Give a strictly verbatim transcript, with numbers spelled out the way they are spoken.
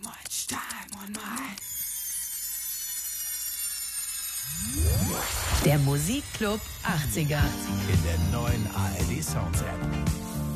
much time on my... Der Musikclub achtziger. In der neuen A R D Sounds App.